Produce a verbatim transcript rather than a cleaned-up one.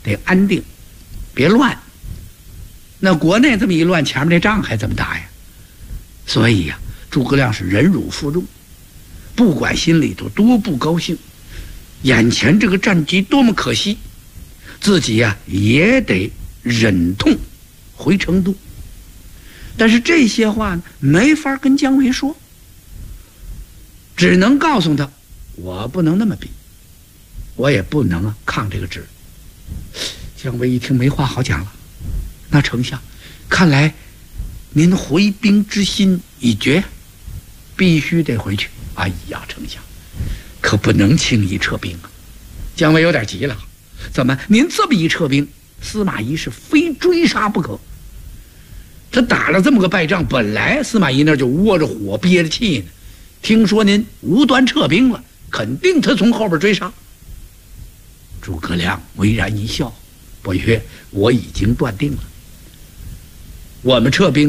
得安定，别乱。那国内这么一乱，前面这仗还怎么打呀？所以呀、啊，诸葛亮是忍辱负重，不管心里头多不高兴，眼前这个战局多么可惜，自己呀、啊、也得忍痛回成都。但是这些话呢，没法跟姜维说，只能告诉他，我不能那么比，我也不能啊抗这个旨。姜维一听没话好讲了，那丞相，看来您回兵之心已决，必须得回去。哎呀，丞相，可不能轻易撤兵啊！姜维有点急了，怎么您这么一撤兵，司马懿是非追杀不可？他打了这么个败仗，本来司马懿那就窝着火憋着气呢，听说您无端撤兵了，肯定他从后边追杀。诸葛亮微然一笑，伯曰：“我已经断定了，我们撤兵